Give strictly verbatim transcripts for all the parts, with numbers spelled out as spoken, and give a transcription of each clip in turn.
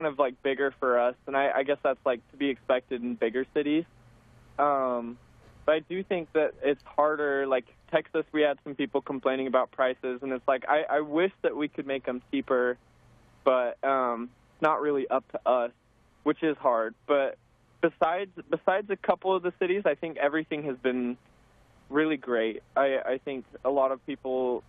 kind of like bigger for us, and I, I guess that's like to be expected in bigger cities. Um, but I do think that it's harder. Like Texas, we had some people complaining about prices, and it's like I, I wish that we could make them cheaper, but um, it's not really up to us, which is hard. But besides besides a couple of the cities, I think everything has been really great. I, I think a lot of people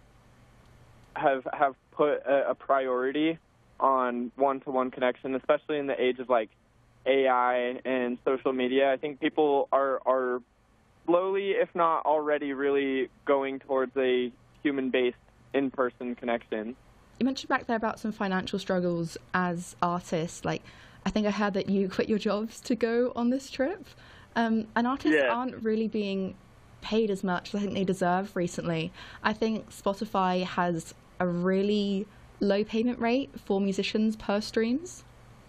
have have put a, a priority on one-to-one connection, especially in the age of like A I and social media. I think people are are slowly, if not already, really going towards a human-based in-person connection. You mentioned back there about some financial struggles as artists. Like, I think I heard that you quit your jobs to go on this trip. Um, and artists Yeah. aren't really being paid as much as I think they deserve recently. I think Spotify has a really low payment rate for musicians per streams.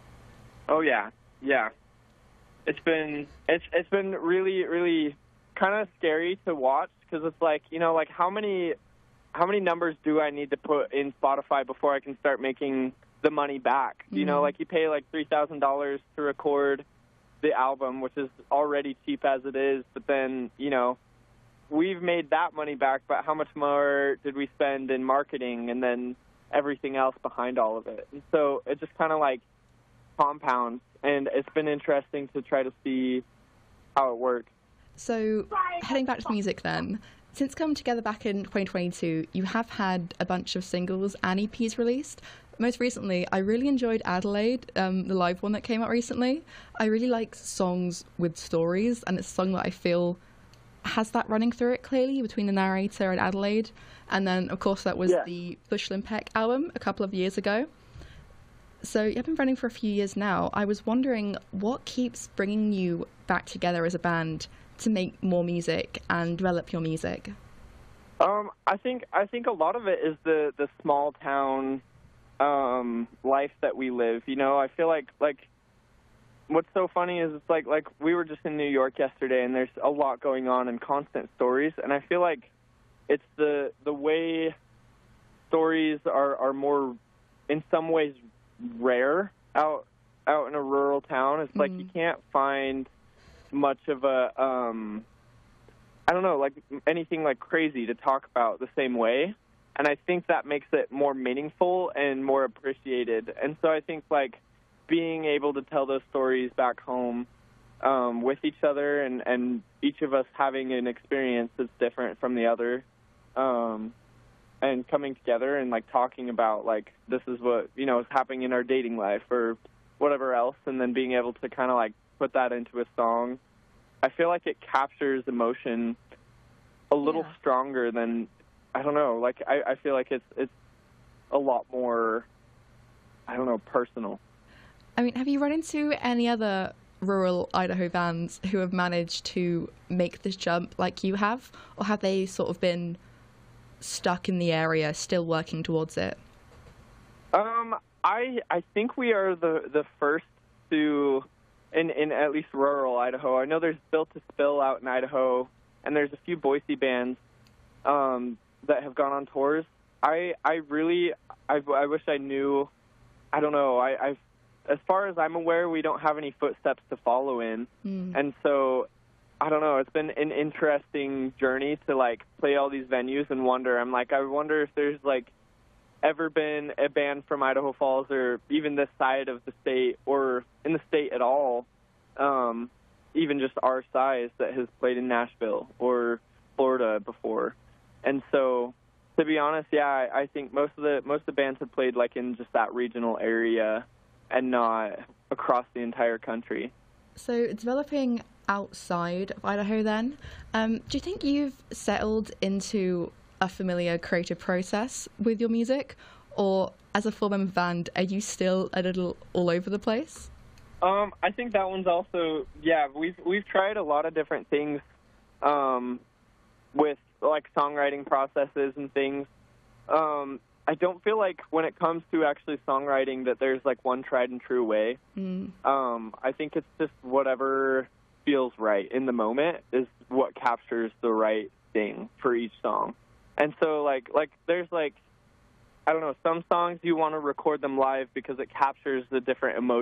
Oh yeah, yeah. It's been it's it's been really really kind of scary to watch, because it's like, you know, like how many how many numbers do I need to put in Spotify before I can start making the money back? Mm-hmm. You know, like you pay like three thousand dollars to record the album, which is already cheap as it is, but then, you know, we've made that money back, but how much more did we spend in marketing and then everything else behind all of it? And so it just kind of like compounds, and it's been interesting to try to see how it works. So heading back to the music then, since coming together back in twenty twenty-two, you have had a bunch of singles and E Ps released. Most recently, I really enjoyed Adelaide, um, the live one that came out recently. I really like songs with stories, and it's a song that I feel has that running through it clearly between the narrator and Adelaide. And then, of course, that was yeah. the Bushland Peck album a couple of years ago. So you've been running for a few years now. I was wondering what keeps bringing you back together as a band to make more music and develop your music? Um, I think I think a lot of it is the, the small town um, life that we live. You know, I feel like like what's so funny is it's like like we were just in New York yesterday, and there's a lot going on and constant stories, and I feel like it's the the way stories are, are more in some ways rare out out in a rural town. It's mm-hmm. like you can't find much of a um I don't know, like anything like crazy to talk about the same way, and I think that makes it more meaningful and more appreciated. And so I think like being able to tell those stories back home um with each other, and and each of us having an experience that's different from the other, um and coming together and like talking about like this is what, you know, is happening in our dating life or whatever else, and then being able to kind of like put that into a song, I feel like it captures emotion a little yeah. stronger than, I don't know, like I, I feel like it's it's a lot more, I don't know, personal. I mean, have you run into any other rural Idaho bands who have managed to make this jump like you have, or have they sort of been stuck in the area, still working towards it? Um, I I think we are the the first to, in in at least rural Idaho. I know there's Built to Spill out in Idaho, and there's a few Boise bands um, that have gone on tours. I I really I, I wish I knew. I don't know. I I've, as far as I'm aware, we don't have any footsteps to follow in, mm. and so I don't know. It's been an interesting journey to like play all these venues and wonder. I'm like, I wonder if there's like ever been a band from Idaho Falls or even this side of the state or in the state at all, um, even just our size, that has played in Nashville or Florida before. And so, to be honest, yeah, I, I think most of the most of the bands have played like in just that regional area and not across the entire country. So developing outside of Idaho then, um, do you think you've settled into a familiar creative process with your music, or as a four-member band, are you still a little all over the place? Um, I think that one's also, yeah, we've we've tried a lot of different things um, with like songwriting processes and things. Um, I don't feel like when it comes to actually songwriting that there's like one tried and true way. Mm. Um, I think it's just whatever feels right in the moment is what captures the right thing for each song. And so like like there's like I don't know, some songs you want to record them live because it captures the different emotions